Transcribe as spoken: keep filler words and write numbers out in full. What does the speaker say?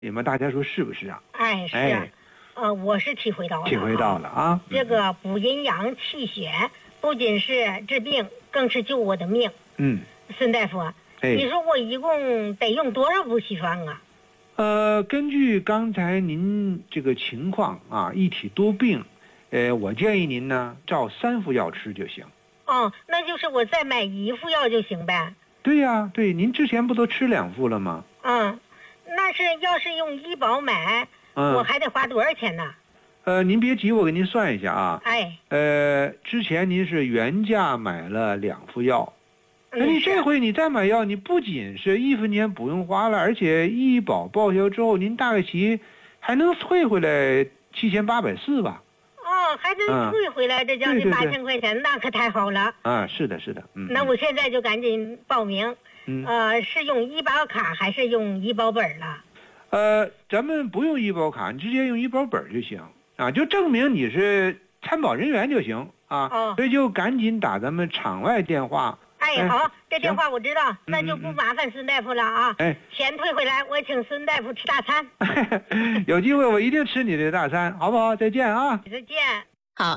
你们大家说是不是啊？ 哎，是， 哎呃，我是体会到了， 体会到了啊。 这个补阴阳气血，不仅是治病，更是救我的命。 嗯， 孙大夫， 哎， 你说我一共得用多少副硒霜啊？ 呃，根据刚才您这个情况啊，一体多病，呃，我建议您呢，照三副药吃就行。 哦，那就是我再买一副药就行呗。 对呀、对，您之前不都吃两副了吗？ 嗯，那是要是用医保买， 嗯， 我还得花多少钱呢？ 呃，您别急，我给您算一下啊。 哎， 呃，之前您是原价买了两副药，那你嗯， 这回你再买药，你不仅是一分钱不用花了，而且医保报销之后，您大概齐还能退回来七千八百四吧？ 哦，还能退回来这将近对对对八千块钱，那可太好了。 啊，是的，是的，嗯。 那我现在就赶紧报名， 嗯呃，是用医保卡还是用医保本了？ 呃，咱们不用医保卡，你直接用医保本就行啊，就证明你是参保人员就行啊。 哦所以就赶紧打咱们场外电话。 哎， 哎好，这电行话我知道，那就嗯嗯不麻烦孙大夫了啊。 哎， 钱退回来，我请孙大夫吃大餐。 有机会我一定吃你的大餐，好不好？再见啊。 再见。